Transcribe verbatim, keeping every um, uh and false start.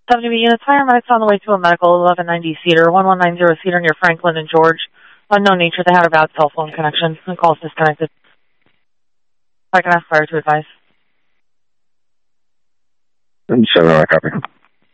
W B units, paramedics on the way to a medical eleven ninety Cedar, one one nine zero Cedar near Franklin and George. Unknown nature, they had a bad cell phone connection. The call's disconnected. I can ask fire to advise. seven, I copy.